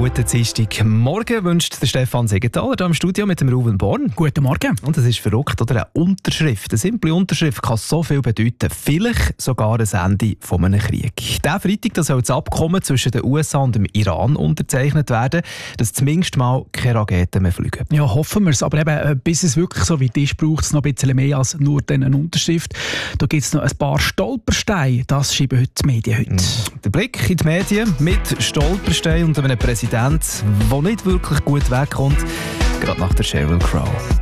guten Dienstagmorgen wünscht der Stefan Segenthaler hier im Studio mit dem Ruven Born. Guten Morgen. Und es ist verrückt, oder? Eine Unterschrift, eine simple Unterschrift kann so viel bedeuten. Vielleicht sogar ein Ende von einem Krieg. Diesen Freitag soll das Abkommen zwischen den USA und dem Iran unterzeichnet werden, dass zumindest mal keine Raketen mehr fliegen. Ja, hoffen wir es. Aber eben, bis es wirklich so weit ist, braucht es noch ein bisschen mehr als nur eine Unterschrift. Da gibt es noch ein paar Stolpersteine. Das schreiben heute die Medien heute. Der Blick in die Medien mit Stolpersteinen und einem Präsident, der nicht wirklich gut wegkommt, gerade nach der Sheryl Crow.